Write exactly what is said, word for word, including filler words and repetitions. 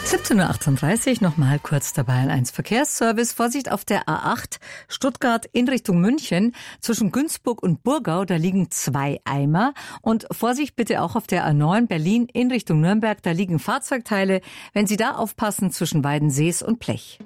siebzehn Uhr achtunddreißig, nochmal kurz dabei ein eins Verkehrsservice. Vorsicht auf der A acht Stuttgart in Richtung München. Zwischen Günzburg und Burgau, da liegen zwei Eimer. Und Vorsicht bitte auch auf der A neun Berlin in Richtung Nürnberg. Da liegen Fahrzeugteile. Wenn Sie da aufpassen, zwischen Weidensees und Blech.